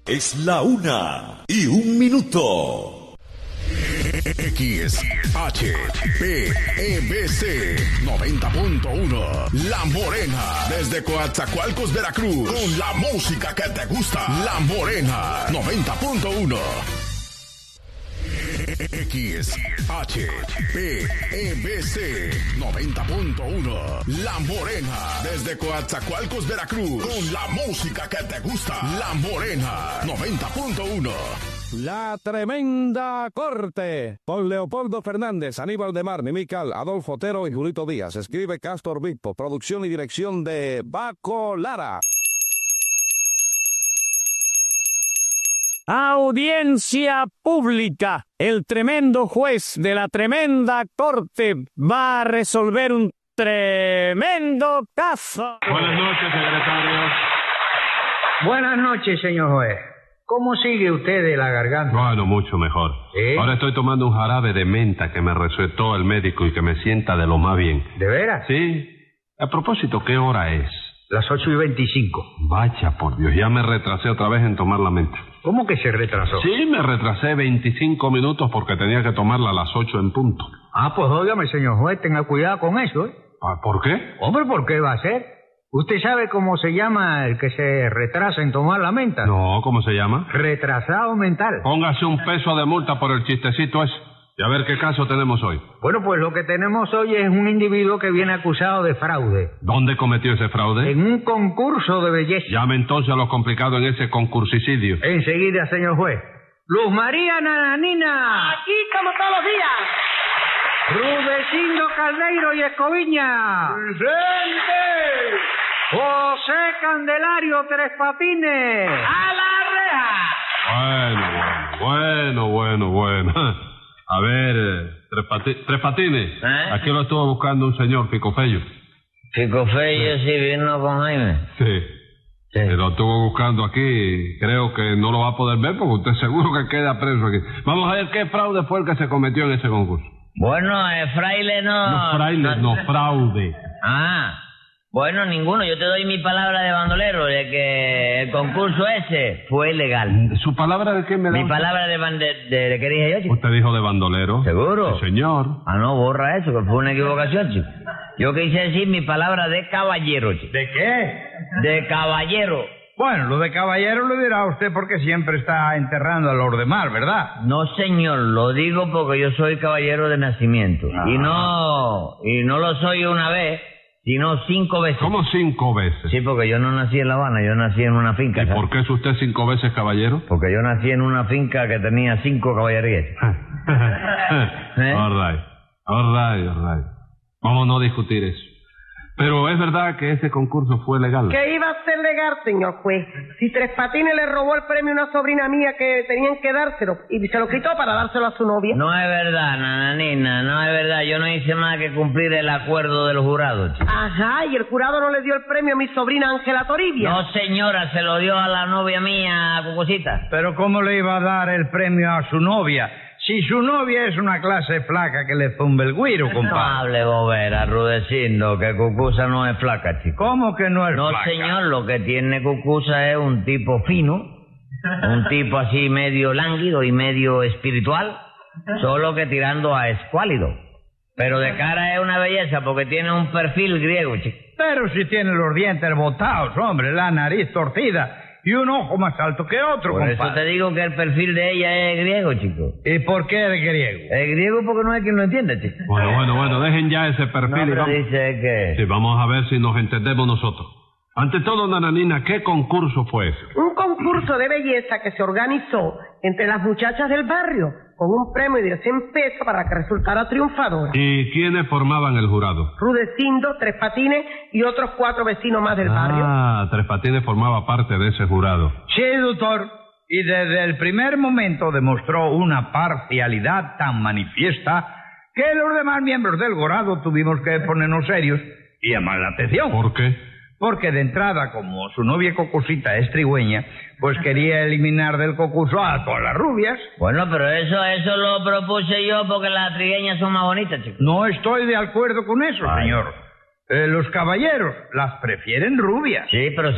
Es la 1:01. XHPEBC 90.1 La Morena, desde Coatzacoalcos, Veracruz, con la música que te gusta. La Morena 90.1. XHPEBC 90.1 La Morena, desde Coatzacoalcos, Veracruz, con la música que te gusta. La Morena 90.1. La Tremenda Corte, por Leopoldo Fernández, Aníbal de Mar, Mimical, Adolfo Otero y Julito Díaz. Escribe Castor Bispo, producción y dirección de Baco Lara. Audiencia pública. El tremendo juez de la Tremenda Corte va a resolver un tremendo caso. Buenas noches, secretario. Buenas noches, señor juez. ¿Cómo sigue usted de la garganta? Bueno, mucho mejor. ¿Sí? Ahora estoy tomando un jarabe de menta que me recetó el médico y que me sienta de lo más bien. ¿De veras? Sí. A propósito, ¿qué hora es? Las 8:25. Vaya, por Dios, ya me retrasé otra vez en tomar la menta. ¿Cómo que se retrasó? Sí, me retrasé 25 minutos porque tenía que tomarla a las 8 en punto. Ah, pues óigame, señor juez, tenga cuidado con eso, ¿eh? ¿Por qué? Hombre, ¿por qué va a ser? ¿Usted sabe cómo se llama el que se retrasa en tomar la menta? No, ¿cómo se llama? Retrasado mental. Póngase un peso de multa por el chistecito ese. Y a ver qué caso tenemos hoy. Bueno, pues lo que tenemos hoy es un individuo que viene acusado de fraude. ¿Dónde cometió ese fraude? En un concurso de belleza. Llame entonces a lo complicado en ese concursicidio. Enseguida, señor juez. Luz María Nananina. Aquí como todos los días. Rudecindo Caldeiro y Escoviña. ¡Presente! José Candelario Tres Patines. ¡A la reja! Bueno. A ver, Tres Patines. Aquí lo estuvo buscando un señor, Picofello. Picofello sí vino con Jaime. Sí. Lo estuvo buscando aquí. Creo que no lo va a poder ver porque usted seguro que queda preso aquí. Vamos a ver qué fraude fue el que se cometió en ese concurso. Bueno, fraile no... No, fraile, no, fraude. Ah, bueno, ninguno. Yo te doy mi palabra de bandolero de que el concurso ese fue legal. ¿Su palabra de qué me da? Mi palabra de ¿qué dije yo, chico? ¿Usted dijo de bandolero? ¿Seguro? Sí, señor. Ah, no, borra eso, que fue una equivocación, chico. Yo quise decir mi palabra de caballero, chico. ¿De qué? De caballero. Bueno, lo de caballero lo dirá usted porque siempre está enterrando a los demás, ¿verdad? No, señor, lo digo porque yo soy caballero de nacimiento. Ah. Y no lo soy una vez, sino 5 veces. ¿Cómo 5 veces? Sí, porque yo no nací en La Habana, yo nací en una finca. ¿Y ¿sabes? por qué es usted 5 veces caballero? Porque yo nací en una finca que tenía 5 caballerías. All right. Vamos a no discutir eso. Pero es verdad que ese concurso fue legal. ¿Qué iba a ser legal, señor juez? Si Tres Patines le robó el premio a una sobrina mía que tenían que dárselo y se lo quitó para dárselo a su novia. No es verdad, nananina, no es verdad. Yo no hice más que cumplir el acuerdo de los jurados. Ajá, y el jurado no le dio el premio a mi sobrina Ángela Toribia. No, señora, se lo dio a la novia mía, Cucosita. Pero ¿cómo le iba a dar el premio a su novia? Si su novia es una clase flaca que le zumbe el güiro, No compadre. hable bobera, Rudecindo, que Cucusa no es flaca, chico. ¿Cómo que no es No, flaca? señor, lo que tiene Cucusa es un tipo fino, un tipo así medio lánguido y medio espiritual, solo que tirando a escuálido. Pero de cara es una belleza porque tiene un perfil griego, chico. Pero si tiene los dientes botados, hombre, la nariz torcida y un ojo más alto que otro, Por compadre. eso te digo que el perfil de ella es griego, chico. ¿Y por qué es griego? Es griego porque no hay quien lo entienda, chico. Bueno, dejen ya ese No, perfil y pero vamos. dice que... Sí, vamos a ver si nos entendemos nosotros. Ante todo, nananina, ¿qué concurso fue ese? Un concurso de belleza que se organizó entre las muchachas del barrio con un premio de 100 pesos para que resultara triunfadora. ¿Y quiénes formaban el jurado? Rudecindo, Tres Patines y otros 4 vecinos más del barrio. Ah, Tres Patines formaba parte de ese jurado. Sí, doctor. Y desde el primer momento demostró una parcialidad tan manifiesta que los demás miembros del jurado tuvimos que ponernos serios y llamar la atención. ¿Por qué? Porque de entrada, como su novia Cocosita es trigüeña, pues quería eliminar del concurso a todas las rubias. Bueno, pero eso lo propuse yo porque las trigueñas son más bonitas, chico. No estoy de acuerdo con eso, Ay. señor. Los caballeros las prefieren rubias. Sí, pero